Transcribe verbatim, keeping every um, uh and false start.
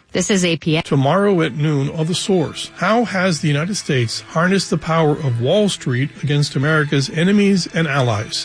This is A P A. Tomorrow at noon on The Source, how has the United States harnessed the power of Wall Street against America's enemies and allies?